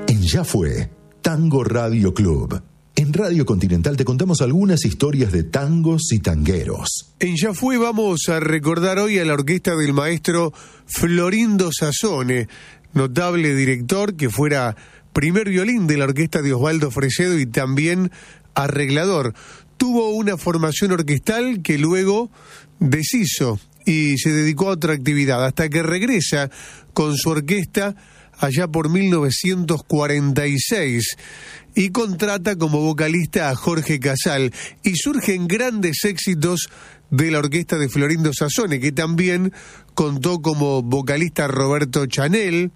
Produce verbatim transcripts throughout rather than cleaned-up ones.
En Ya Fue, Tango Radio Club. En Radio Continental te contamos algunas historias de tangos y tangueros. En Ya Fue vamos a recordar hoy a la orquesta del maestro Florindo Sassone, notable director que fuera primer violín de la orquesta de Osvaldo Fresedo y también arreglador. Tuvo una formación orquestal que luego deshizo y se dedicó a otra actividad, hasta que regresa con su orquesta allá por mil novecientos cuarenta y seis y contrata como vocalista a Jorge Casal, y surgen grandes éxitos de la orquesta de Florindo Sassone, que también contó como vocalista a Roberto Chanel,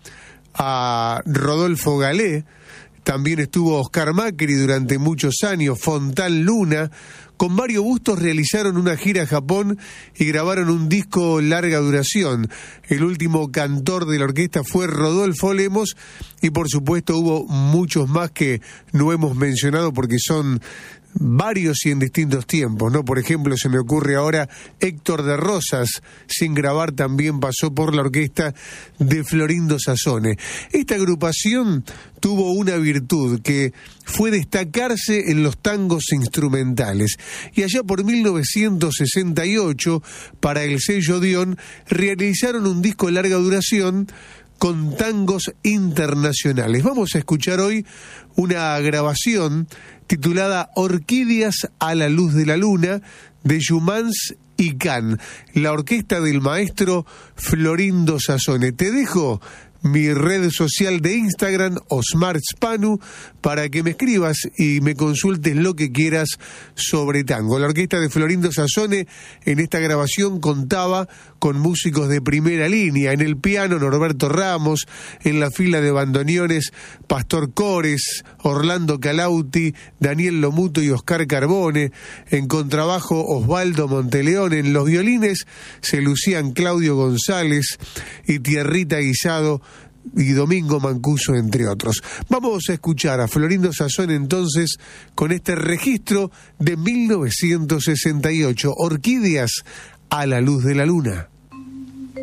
a Rodolfo Galé. También estuvo Oscar Macri durante muchos años, Fontán Luna. Con Mario Bustos realizaron una gira a Japón y grabaron un disco larga duración. El último cantor de la orquesta fue Rodolfo Lemos, y por supuesto hubo muchos más que no hemos mencionado porque son varios y en distintos tiempos, ¿no? Por ejemplo, se me ocurre ahora Héctor de Rosas, sin grabar, también pasó por la orquesta de Florindo Sassone. Esta agrupación tuvo una virtud, que fue destacarse en los tangos instrumentales, y allá por mil novecientos sesenta y ocho, para el sello Dion, realizaron un disco de larga duración con tangos internacionales. Vamos a escuchar hoy una grabación titulada Orquídeas a la luz de la luna, de Jumans y Can, la orquesta del maestro Florindo Sassone. Te dejo mi red social de Instagram, Osmar Spanu, para que me escribas y me consultes lo que quieras sobre tango. La orquesta de Florindo Sassone en esta grabación contaba con músicos de primera línea. En el piano, Norberto Ramos; en la fila de bandoneones, Pastor Cores, Orlando Calauti, Daniel Lomuto y Oscar Carbone; en contrabajo, Osvaldo Monteleón; en los violines se lucían Claudio González y Tierrita Guisado y Domingo Mancuso, entre otros. Vamos a escuchar a Florindo Sassone entonces con este registro de mil novecientos sesenta y ocho, Orquídeas a la luz de la luna.